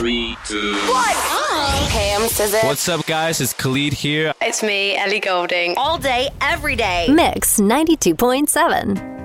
3, 2, 1. Hey, I'm SZA. What's up, guys? It's Khalid here. It's me, Ellie Goulding. All day, every day. Mix 92.7.